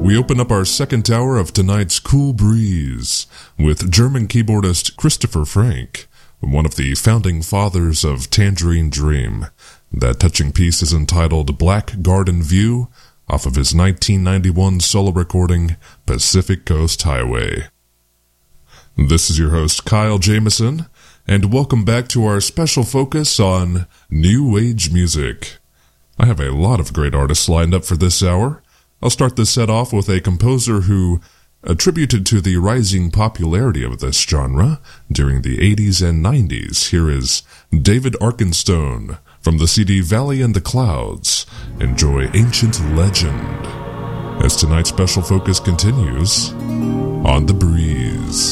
We open up our second hour of tonight's Cool Breeze with German keyboardist Christopher Frank, one of the founding fathers of Tangerine Dream. That touching piece is entitled Black Garden View, off of his 1991 solo recording, Pacific Coast Highway. This is your host, Kyle Jameson, and welcome back to our special focus on New Age music. I have a lot of great artists lined up for this hour. I'll start this set off with a composer who attributed to the rising popularity of this genre during the 80s and 90s. Here is David Arkenstone from the CD Valley in the Clouds. Enjoy Ancient Legend as tonight's special focus continues on The Breeze.